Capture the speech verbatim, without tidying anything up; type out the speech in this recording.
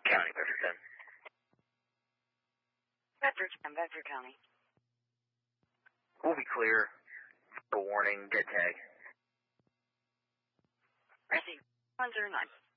County, Bedford ten. Bedford ten, Bedford County. We'll be clear. For warning, dead tag. Received. one zero nine.